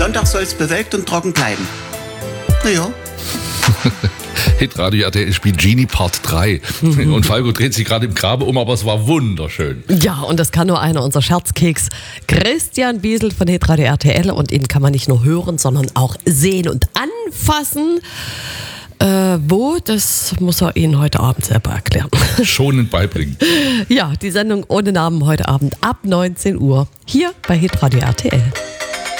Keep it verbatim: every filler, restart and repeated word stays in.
Sonntag soll es bewölkt und trocken bleiben. Naja. Hitradio R T L spielt Genie Part drei. Und Falco dreht sich gerade im Grabe um, aber es war wunderschön. Ja, und das kann nur einer, unser Scherzkeks, Christian Biesel von Hitradio R T L. Und ihn kann man nicht nur hören, sondern auch sehen und anfassen. Äh, wo, das muss er Ihnen heute Abend selber erklären. Schonend beibringen. Ja, die Sendung ohne Namen heute Abend ab neunzehn Uhr hier bei Hitradio R T L.